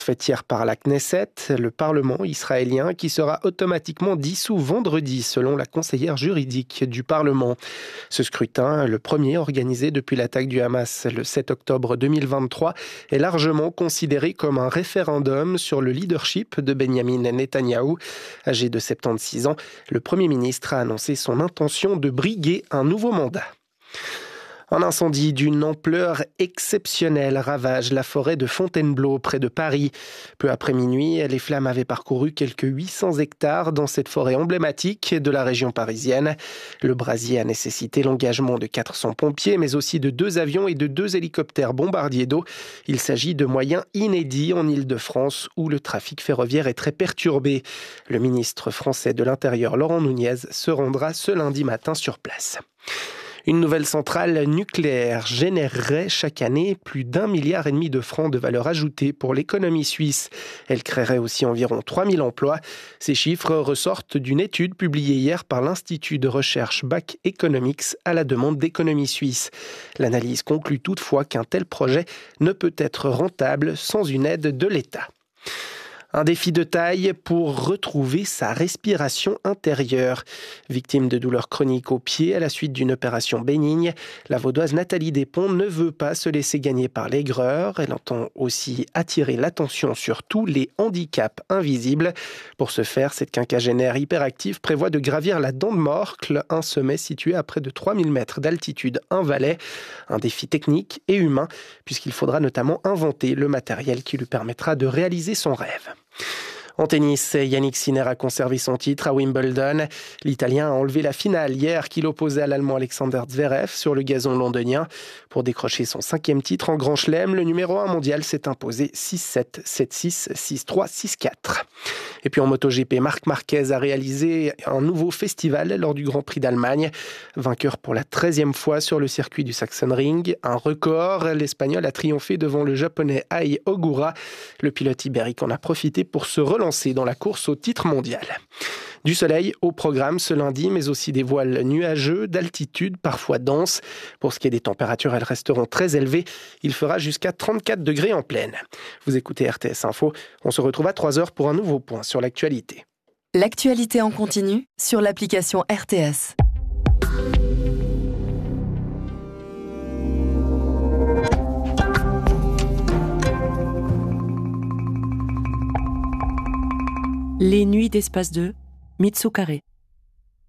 Faite hier par la Knesset, le Parlement israélien, qui sera automatiquement dissous vendredi, selon la conseillère juridique du Parlement. Ce scrutin, le premier organisé depuis l'attaque du Hamas le 7 octobre 2023, est largement considéré comme un référendum sur le leadership de Benyamin Netanyahou. Âgé de 76 ans, le Premier ministre a annoncé son intention de briguer un nouveau mandat. Un incendie d'une ampleur exceptionnelle ravage la forêt de Fontainebleau, près de Paris. Peu après minuit, les flammes avaient parcouru quelques 800 hectares dans cette forêt emblématique de la région parisienne. Le brasier a nécessité l'engagement de 400 pompiers, mais aussi de 2 avions et de 2 hélicoptères bombardiers d'eau. Il s'agit de moyens inédits en Île-de-France, où le trafic ferroviaire est très perturbé. Le ministre français de l'Intérieur, Laurent Nunez, se rendra ce lundi matin sur place. Une nouvelle centrale nucléaire générerait chaque année plus d'1,5 milliard de francs de valeur ajoutée pour l'économie suisse. Elle créerait aussi environ 3000 emplois. Ces chiffres ressortent d'une étude publiée hier par l'Institut de recherche BAC Economics à la demande d'Économie Suisse. L'analyse conclut toutefois qu'un tel projet ne peut être rentable sans une aide de l'État. Un défi de taille pour retrouver sa respiration intérieure. Victime de douleurs chroniques aux pieds à la suite d'une opération bénigne, la Vaudoise Nathalie Despons ne veut pas se laisser gagner par l'aigreur. Elle entend aussi attirer l'attention sur tous les handicaps invisibles. Pour ce faire, cette quinquagénaire hyperactive prévoit de gravir la Dent de Morcle, un sommet situé à près de 3000 mètres d'altitude, un Valais. Un défi technique et humain, puisqu'il faudra notamment inventer le matériel qui lui permettra de réaliser son rêve. En tennis, Yannick Sinner a conservé son titre à Wimbledon. l'Italien a enlevé la finale hier qu'il opposait à l'Allemand Alexander Zverev sur le gazon londonien. Pour décrocher son 5e titre en Grand Chelem, le numéro 1 mondial s'est imposé 6-7, 7-6, 6-3, 6-4. Et puis en MotoGP, Marc Marquez a réalisé un nouveau festival lors du Grand Prix d'Allemagne. Vainqueur pour la 13e fois sur le circuit du Sachsenring, un record. L'Espagnol a triomphé devant le Japonais Ai Ogura. Le pilote ibérique en a profité pour se relancer dans la course au titre mondial. Du soleil au programme ce lundi, mais aussi des voiles nuageux, d'altitude, parfois denses. Pour ce qui est des températures, elles resteront très élevées. Il fera jusqu'à 34 degrés en pleine. Vous écoutez RTS Info. On se retrouve à 3h pour un nouveau point sur l'actualité. L'actualité en continu sur l'application RTS. Les nuits d'Espace 2, Mitsu Carré.